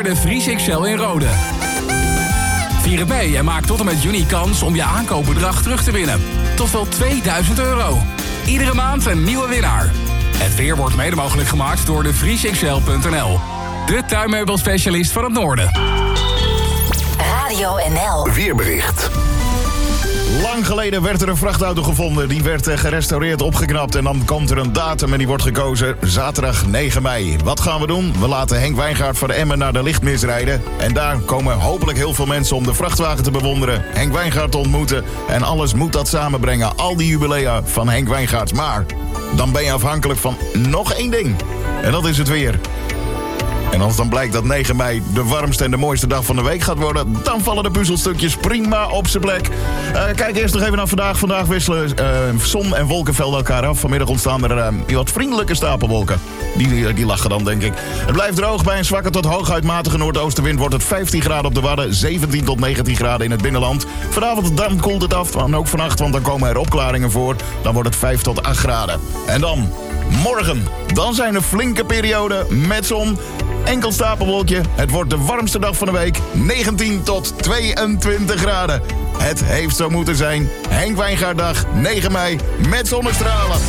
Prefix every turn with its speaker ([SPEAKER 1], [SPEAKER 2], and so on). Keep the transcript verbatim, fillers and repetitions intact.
[SPEAKER 1] jaar de Vries X L in Rode. Vier het mee en maak tot en met juni kans om je aankoopbedrag terug te winnen. Tot wel tweeduizend euro. Iedere maand een nieuwe winnaar. Het weer wordt mede mogelijk gemaakt door de vries x l punt n l. De tuinmeubelspecialist van het noorden.
[SPEAKER 2] Radio N L.
[SPEAKER 3] Weerbericht. Lang geleden werd er een vrachtauto gevonden. Die werd gerestaureerd, opgeknapt en dan komt er een datum en die wordt gekozen. Zaterdag negen mei. Wat gaan we doen? We laten Henk Wijngaard van Emmen naar de lichtmis rijden. En daar komen hopelijk heel veel mensen om de vrachtwagen te bewonderen. Henk Wijngaard te ontmoeten. En alles moet dat samenbrengen. Al die jubilea van Henk Wijngaard. Maar dan ben je afhankelijk van nog één ding. En dat is het weer. En als dan blijkt dat negen mei de warmste en de mooiste dag van de week gaat worden, dan vallen de puzzelstukjes prima op zijn plek. Uh, kijk eerst nog even naar vandaag. Vandaag wisselen uh, zon en wolkenvelden elkaar af. Vanmiddag ontstaan er uh, wat vriendelijke stapelwolken. Die, die lachen dan, denk ik. Het blijft droog. Bij een zwakke tot hooguit matige noordoostenwind wordt het vijftien graden op de Wadden, zeventien tot negentien graden in het binnenland. Vanavond dan koelt het af, en ook vannacht, want dan komen er opklaringen voor. Dan wordt het vijf tot acht graden. En dan, morgen, dan zijn er flinke perioden met zon. Enkel stapelwolkje. Het wordt de warmste dag van de week. negentien tot tweeëntwintig graden. Het heeft zo moeten zijn. Henk Wijngaarddag, negen mei, met zonnestralen.